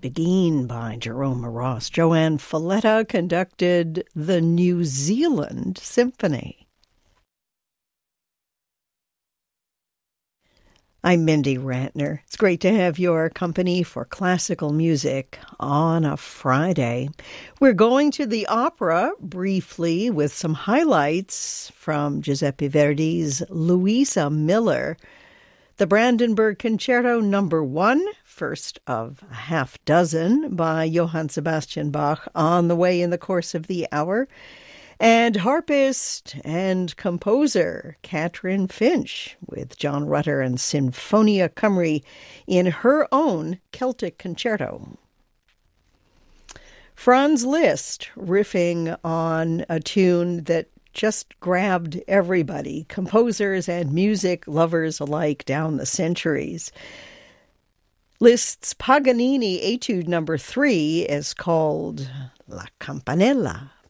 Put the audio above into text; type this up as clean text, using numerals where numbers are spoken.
Beguine by Jerome Ross. Joanne Falletta conducted the New Zealand Symphony. I'm Mindy Rantner. It's great to have your company for classical music on a Friday. We're going to the opera briefly with some highlights from Giuseppe Verdi's Luisa Miller. The Brandenburg Concerto No. 1, first of a half dozen by Johann Sebastian Bach, on the way in the course of the hour. And harpist and composer Catherine Finch with John Rutter and Sinfonia Cymru in her own Celtic concerto. Franz Liszt riffing on a tune that just grabbed everybody, composers and music lovers alike down the centuries. Liszt's Paganini Etude No. 3 is called La Campanella